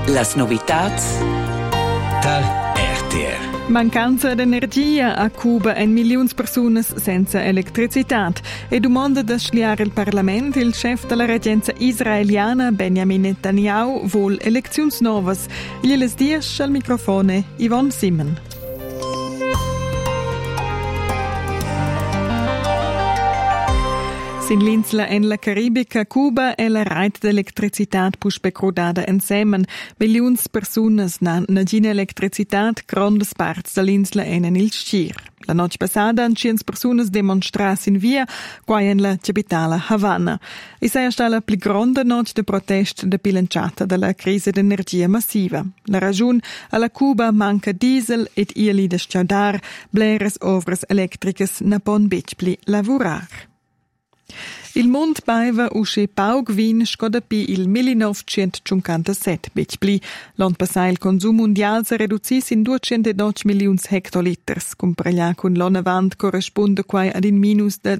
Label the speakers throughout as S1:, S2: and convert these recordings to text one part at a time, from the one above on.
S1: Las novitats
S2: dal RTR.
S3: Mancanza d'energia a Cuba en milions persunas senza electricitat. E domanda da sliare il Parlament, il chef della regenza israeliana Benjamin Netanyahu vuol elecziuns novas. Glieles dias al microfone Yvonne Simon. Sin l'insula en la Caribica, Cuba e la rete d'electricitat puspei crodada ensemen. Milions persunas n'han negina electricitat, grandes parts dell'insula en il scir. La noche passada han 100 persunas demonstras in via, quai en la capitala Havana. E sei sta la pli grande noche de protest de bilanciata della crisi d'energia massiva. La ragiun alla Cuba manca diesel et ieli de schaudar, bleres ovras electricas na pon bec pli lavurar. Il mond baiva usce paug vin scodapi il 1957 bec pli. L'an passà il consum mundial s'ha reducis in 212 milions hectoliters, compreglià cun l'an avant corresponde quai ad in minus de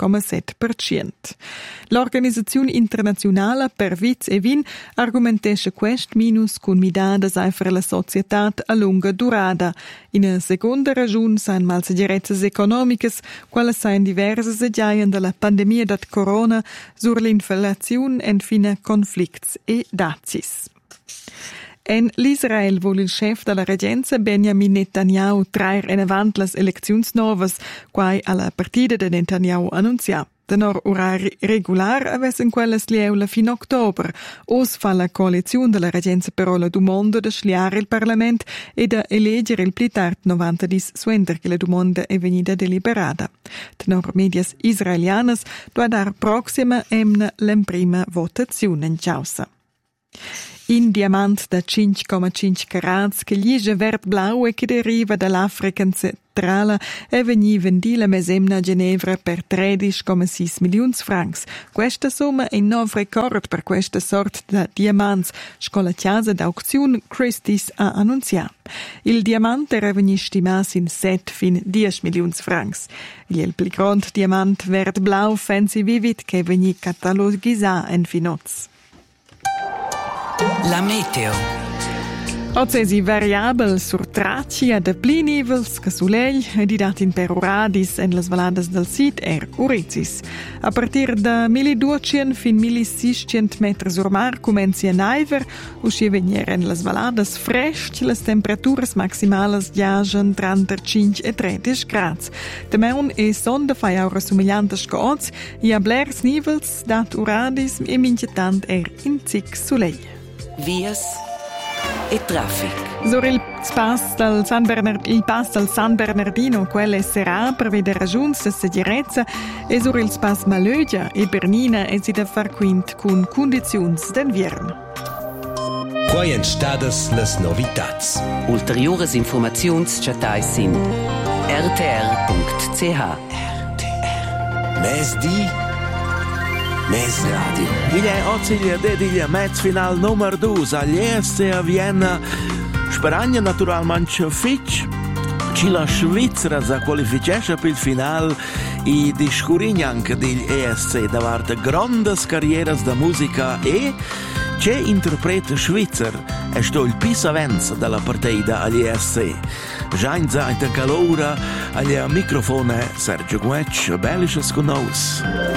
S3: 2,7%. L'Organizzazione Internazionale per Viz e Vin argumentesce quest minus cun midada sai per la societat a lunga durada. In a seconda ragiun sain malsegerezzas economicas, quale sain diversas egiaien della pandemia dat corona sur l'inflaziun en fine conflicts e dazis. En l'Israel vuol il chef della regenza Benjamin Netanyahu traer en avant las elecziuns novas, quai alla partida de Netanyahu annunzia. Tenor orari regular avessan quellas lieula fin october. Os fa la coalizione della regenza però la domanda da sliare il Parlament e da eleggere il pli tard 90 dis suenter che la domanda è venuta deliberata. Tenor medias israelianas doa dar proxima emna l'emprima votazione in Ciausa. In diamant da 5,5 carats che liege verd-blau e che deriva dall'Africa centrale è veni vendila mesemna a Ginevra per 13,6 milions francs. Questa somma è un nuovo record per questa sorta da diamants, scola chiesa d'auzione Christie's ha annunziato. Il diamante era veni stimas in 7 fin 10 milions francs. Il pli grand diamant verd-blau fancy vivid che veni catalogisa en finoz.
S1: La meteo.
S3: Oggi variabel sur traccia de pli nivels che sulegl ed dat in peroradis en las valadas del Sid Urizis. A partir da 1200 fin 1600 metri sur mar comenzi a naiver, usci venir en las valadas fresc, las temperaturas maximales giagen 35 e 30 grads. Demeun e sonda fai aura somigliantes scots, e a blers nivels dat uradis e mincetant in zic sulegl.
S1: Vias e traffic.
S3: Sur il pass del San Bernardino, quelle sarà per vedere ragiuns de segirezza, e sur il pass Malögia e Bernina e si da far quint con condizions d'invierno.
S2: Quai en stadas las novitats.
S1: Ulteriores informaziuns chatai sin rtr.ch.
S2: Mes di, mes radio.
S4: Il è oggi il match final numero 2 agli ESC a Vienna. Speragna naturalmente fitch. Ci la Svizzera si qualifica per il finale e discorre anche degli ESC davanti a grandi carriere da musica e c'è interprete svizzero e sto il più avanti della partita agli ESC. Già in calore agli microfoni Sergio Guecci, bellisches con noi.